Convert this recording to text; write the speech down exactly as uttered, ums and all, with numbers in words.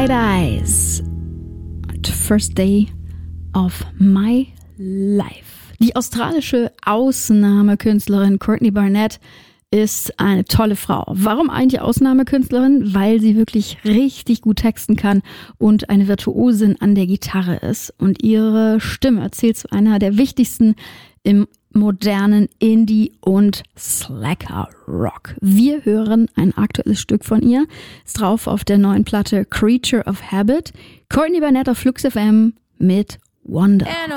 Bright Eyes und First Day of My Life. Die australische Ausnahmekünstlerin Courtney Barnett ist eine tolle Frau. Warum eigentlich Ausnahmekünstlerin? Weil sie wirklich richtig gut texten kann und eine Virtuosin an der Gitarre ist. Und ihre Stimme zählt zu einer der wichtigsten im modernen Indie- und Slacker-Rock. Wir hören ein aktuelles Stück von ihr. Ist drauf auf der neuen Platte Creature of Habit. Courtney Barnett auf Flux F M mit Wonder.